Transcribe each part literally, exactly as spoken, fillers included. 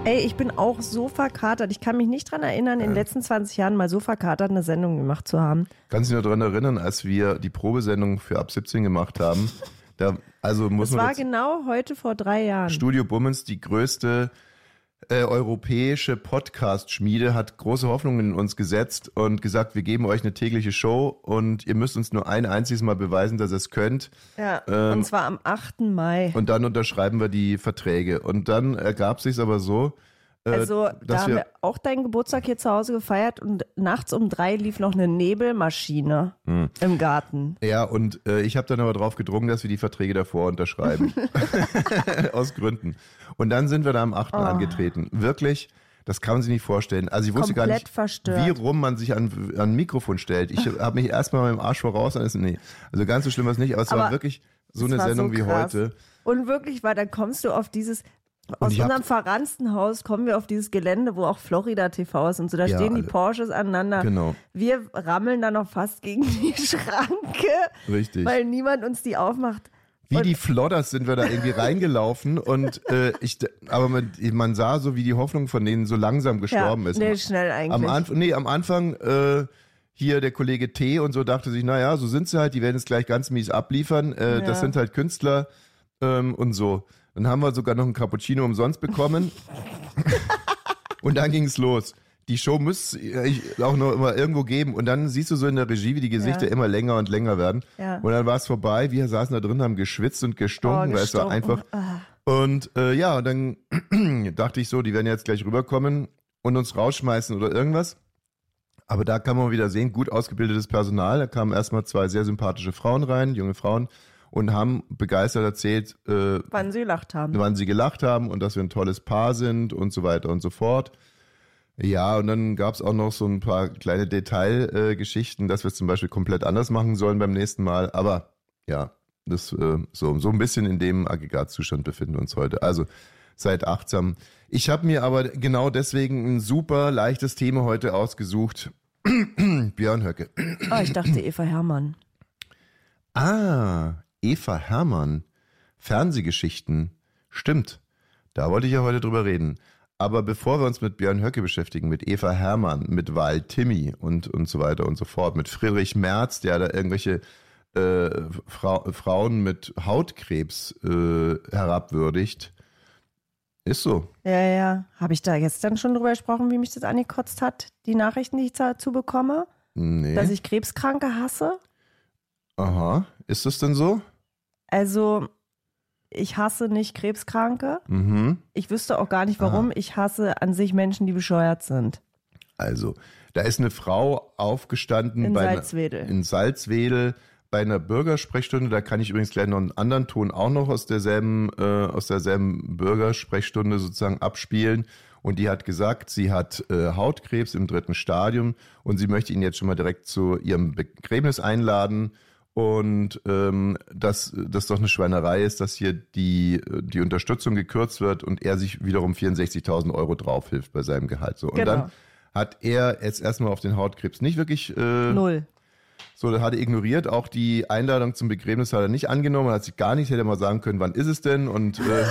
Ey, ich bin auch so verkatert. Ich kann mich nicht dran erinnern, in den letzten zwanzig Jahren mal so verkatert eine Sendung gemacht zu haben. Kannst du dich noch daran erinnern, als wir die Probesendung für ab siebzehn gemacht haben? Da, also muss das man war genau heute vor drei Jahren. Studio Bummens, die größte äh, europäische Podcast-Schmiede, hat große Hoffnungen in uns gesetzt und gesagt, wir geben euch eine tägliche Show und ihr müsst uns nur ein einziges Mal beweisen, dass ihr es könnt. Ja, ähm, und zwar am achten Mai. Und dann unterschreiben wir die Verträge. Und dann ergab sich aber so, äh, Also da dass haben wir, wir auch deinen Geburtstag hier zu Hause gefeiert und nachts um drei lief noch eine Nebelmaschine hm. im Garten. Ja, und äh, ich habe dann aber drauf gedrungen, dass wir die Verträge davor unterschreiben. Aus Gründen. Und dann sind wir da am achten Oh. angetreten. Wirklich, das kann man sich nicht vorstellen. Also ich wusste Komplett gar nicht, verstört. wie rum man sich an, an ein Mikrofon stellt. Ich habe mich erstmal mit dem Arsch voraus. Also, nee, also ganz so schlimm war es nicht, aber es Aber war wirklich so es eine war Sendung so wie krass. heute. Und wirklich, weil dann kommst du auf dieses, aus ich hab- unserem verransten Haus kommen wir auf dieses Gelände, wo auch Florida T V ist und so, da Ja, stehen die alle. Porsches aneinander. Genau. Wir rammeln da noch fast gegen die Schranke, Richtig. weil niemand uns die aufmacht. Wie Und- die Flodders sind wir da irgendwie reingelaufen und äh, ich, aber man, man sah so, wie die Hoffnung von denen so langsam gestorben ja, ist. Nee, schnell eigentlich. Am Anfang, nee, am Anfang äh, hier der Kollege T und so dachte sich, naja, so sind sie halt, die werden es gleich ganz mies abliefern. Äh, Ja. Das sind halt Künstler ähm, und so. Dann haben wir sogar noch einen Cappuccino umsonst bekommen und dann ging es los. Die Show muss ich auch noch immer irgendwo geben und dann siehst du so in der Regie, wie die Gesichter Ja. immer länger und länger werden. Ja. Und dann war es vorbei, wir saßen da drin, haben geschwitzt und gestunken, Oh, weil es war gestunken. einfach. Ah. Und äh, ja, und dann dachte ich so, die werden jetzt gleich rüberkommen und uns rausschmeißen oder irgendwas. Aber da kann man wieder sehen, gut ausgebildetes Personal. Da kamen erstmal zwei sehr sympathische Frauen rein, junge Frauen, und haben begeistert erzählt, äh, Wann sie gelacht haben. wann sie gelacht haben und dass wir ein tolles Paar sind und so weiter und so fort. Ja, und dann gab es auch noch so ein paar kleine Detailgeschichten, äh, Geschichten, dass wir es zum Beispiel komplett anders machen sollen beim nächsten Mal. Aber ja, das äh, so, so ein bisschen in dem Aggregatzustand befinden wir uns heute. Also seid achtsam. Ich habe mir aber genau deswegen ein super leichtes Thema heute ausgesucht. Björn Höcke. Oh, ich dachte Eva Herrmann. Ah, Eva Herrmann. Fernsehgeschichten. Stimmt. Da wollte ich ja heute drüber reden. Aber bevor wir uns mit Björn Höcke beschäftigen, mit Eva Herrmann, mit Val Timmy und, und so weiter und so fort, mit Friedrich Merz, der da irgendwelche äh, Frau, Frauen mit Hautkrebs äh, herabwürdigt. Ist so. Ja, ja. Habe ich da gestern schon drüber gesprochen, wie mich das angekotzt hat, die Nachrichten, die ich dazu bekomme? Nee. Dass ich Krebskranke hasse? Aha. Ist das denn so? Also, ich hasse nicht Krebskranke. Mhm. Ich wüsste auch gar nicht, warum. Aha. Ich hasse an sich Menschen, die bescheuert sind. Also, da ist eine Frau aufgestanden In bei Salzwedel. Einer, in Salzwedel bei einer Bürgersprechstunde. Da kann ich übrigens gleich noch einen anderen Ton auch noch aus derselben, äh, aus derselben Bürgersprechstunde sozusagen abspielen. Und die hat gesagt, sie hat äh, Hautkrebs im dritten Stadium und sie möchte ihn jetzt schon mal direkt zu ihrem Begräbnis einladen. Und ähm, dass das doch eine Schweinerei ist, dass hier die, die Unterstützung gekürzt wird und er sich wiederum vierundsechzigtausend Euro draufhilft bei seinem Gehalt. So. Und Genau. dann hat er jetzt erstmal auf den Hautkrebs nicht wirklich äh, Null. so, da hat er ignoriert. Auch die Einladung zum Begräbnis hat er nicht angenommen. Er hat sich gar nicht, hätte mal sagen können, wann ist es denn? Und äh,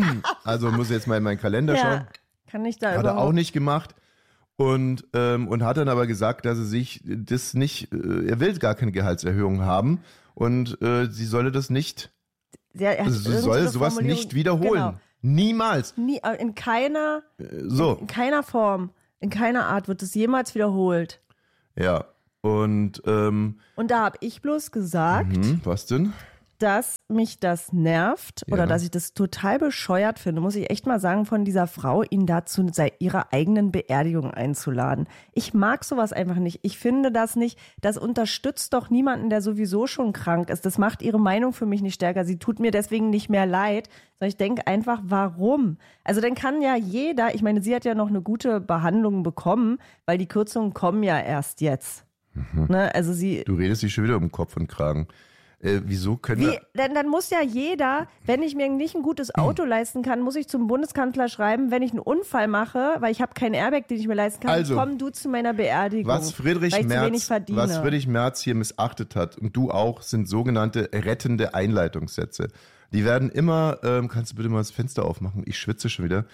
also muss ich jetzt mal in meinen Kalender schauen. Ja, kann ich da Hat er überhaupt auch nicht gemacht. Und, ähm, und hat dann aber gesagt, dass er sich das nicht, äh, er will gar keine Gehaltserhöhung haben und äh, sie solle das nicht, Ja, er hat also sie irgend soll eine sowas Formulierung- nicht wiederholen. Genau. Niemals. Nie, äh, in keiner, Äh, So, in keiner Form, in keiner Art wird es jemals wiederholt. ja. Und, ähm, Und da habe ich bloß gesagt, hm, was denn? dass mich das nervt oder Ja. dass ich das total bescheuert finde, muss ich echt mal sagen, von dieser Frau, ihn dazu sei ihrer eigenen Beerdigung einzuladen. Ich mag sowas einfach nicht. Ich finde das nicht. Das unterstützt doch niemanden, der sowieso schon krank ist. Das macht ihre Meinung für mich nicht stärker. Sie tut mir deswegen nicht mehr leid, sondern ich denke einfach, warum? Also dann kann ja jeder, ich meine, sie hat ja noch eine gute Behandlung bekommen, weil die Kürzungen kommen ja erst jetzt. Mhm. Ne? Also sie Du redest dich schon wieder um Kopf und Kragen. Äh, wieso können Wie, wir... denn dann muss ja jeder, wenn ich mir nicht ein gutes Auto leisten kann, muss ich zum Bundeskanzler schreiben, wenn ich einen Unfall mache, weil ich habe keinen Airbag, den ich mir leisten kann, Also, komm du zu meiner Beerdigung. Was Friedrich, weil ich zu wenig Merz, verdiene. was Friedrich Merz hier missachtet hat und du auch, sind sogenannte rettende Einleitungssätze. Die werden immer, ähm, kannst du bitte mal das Fenster aufmachen? Ich schwitze schon wieder.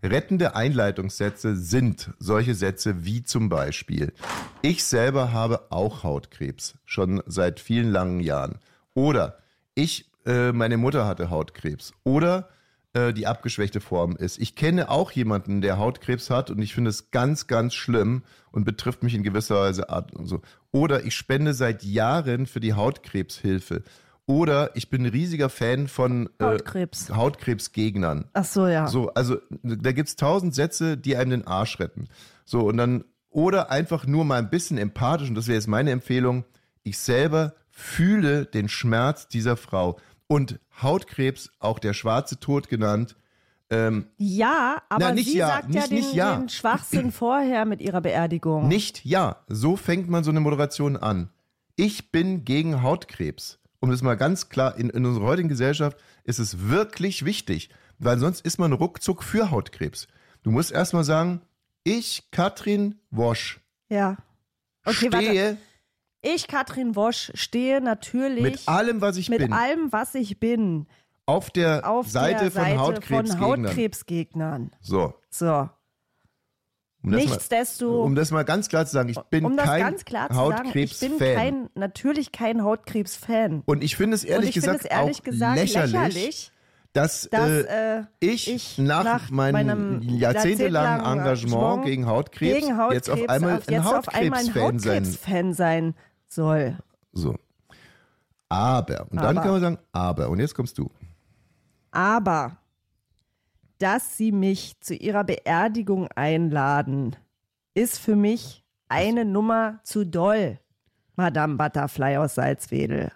rettende Einleitungssätze sind solche Sätze wie zum Beispiel: Ich selber habe auch Hautkrebs, schon seit vielen langen Jahren. Oder ich, äh, meine Mutter hatte Hautkrebs. Oder äh, die abgeschwächte Form ist: Ich kenne auch jemanden, der Hautkrebs hat und ich finde es ganz, ganz schlimm und betrifft mich in gewisser Weise Art und so. Oder ich spende seit Jahren für die Hautkrebshilfe. Oder ich bin ein riesiger Fan von äh, Hautkrebs. Hautkrebsgegnern. Ach so, ja. So, also da gibt's tausend Sätze, die einem den Arsch retten. So, und dann, oder einfach nur mal ein bisschen empathisch, und das wäre jetzt meine Empfehlung: Ich selber fühle den Schmerz dieser Frau. Und Hautkrebs, auch der schwarze Tod genannt, ähm, Ja, aber Na, nicht sie ja, sagt nicht- ja, den, nicht ja. den Schwachsinn vorher mit ihrer Beerdigung. nicht ja. So fängt man so eine Moderation an. Ich bin gegen Hautkrebs. Um das mal ganz klar, in, in unserer heutigen Gesellschaft ist es wirklich wichtig, weil sonst ist man ruckzuck für Hautkrebs. Du musst erstmal sagen: Ich, Katrin Wosch, Ja. Okay, warte. stehe Ich, Katrin Wosch, stehe natürlich mit allem, was ich mit bin, allem, was ich bin, auf der auf Seite der von Seite Hautkrebsgegnern. von Hautkrebsgegnern. So. So. Um das, mal, Nichtsdesto, um das mal ganz klar zu sagen, ich bin um das kein ganz klar zu sagen, ich bin Hautkrebs-Fan. kein, natürlich kein Hautkrebs-Fan. Und ich finde es ehrlich Und ich finde gesagt es ehrlich auch gesagt lächerlich, lächerlich, dass, dass äh, äh, ich, ich nach, nach meinem, meinem jahrzehntelangen jahrzehntelangen Engagement Engagement gegen Hautkrebs, gegen Hautkrebs jetzt auf einmal auf, ein jetzt auf einmal ein Hautkrebs-Fan sein. Hautkrebs-Fan sein soll. So. Aber, und dann Aber. kann man sagen, aber, und jetzt kommst du. Aber, dass sie mich zu ihrer Beerdigung einladen, ist für mich eine Nummer zu doll, Madame Butterfly aus Salzwedel.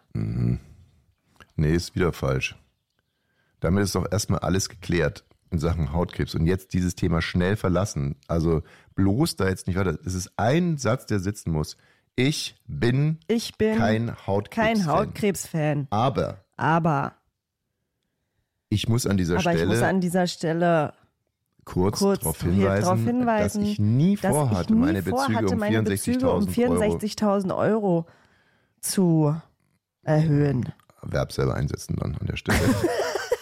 Nee, ist wieder falsch. Damit ist doch erstmal alles geklärt in Sachen Hautkrebs. Und jetzt dieses Thema schnell verlassen. Also bloß da jetzt nicht weiter. Es ist ein Satz, der sitzen muss. Ich bin, Ich bin kein Hautkrebs-Fan. kein Hautkrebs-Fan. Aber Aber, ich muss an dieser aber Stelle ich muss an dieser Stelle kurz, kurz darauf hier hinweisen, darauf hinweisen, dass ich nie dass vorhatte, ich nie meine Bezüge vorhatte, um meine Bezüge um vierundsechzigtausend Euro, vierundsechzigtausend Euro zu erhöhen. Verb selber einsetzen dann an der Stelle.